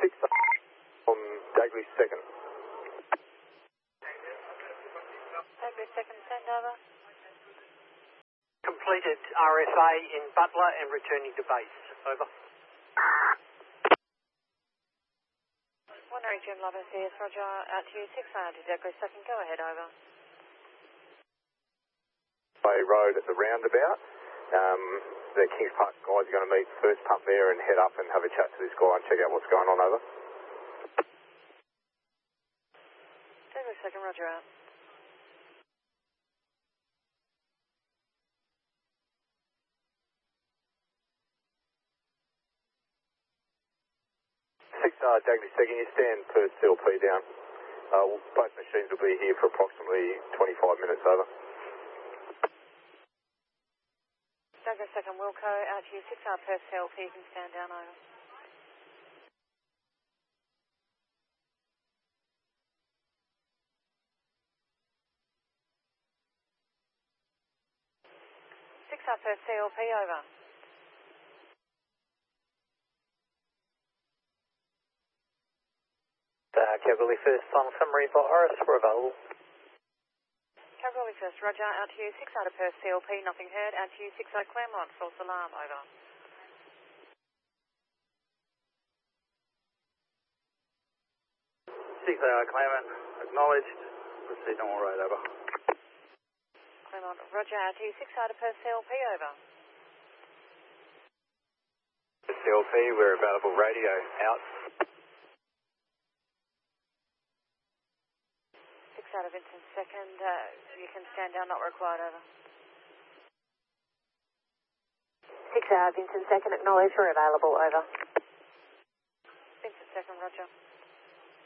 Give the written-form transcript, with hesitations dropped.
6 on Dagley 2nd. Dagley 2nd, send over. Completed RFA in Butler and returning to base. Over. 1 Jim Love CS, roger, out to you, 6 to Dagley 2nd, go ahead, over. Bay Road at the roundabout. The Kings Park guys are going to meet first pump there and head up and have a chat to this guy and check out what's going on, over. Dagley 2nd, roger, out. Dagley 2nd, you stand per CLP down. Both machines will be here for approximately 25 minutes, over. Dagley 2nd, Wilco, out to you, 6 per CLP, you can stand down, over. Per CLP, over. Kalgoorlie first, final summary for Oris, we're available. Kalgoorlie first, roger, out to you, 6 per CLP, nothing heard, out to you, 6 Claremont, false alarm, over. 6 Claremont, acknowledged, proceed normal road, over. Claremont, roger, out to you, 6 per CLP, over. CLP, we're available, radio, out. 6 Vincent 2nd, you can stand down, not required, over. 6 Vincent 2nd, acknowledged, we're available, over. Vincent 2nd, roger.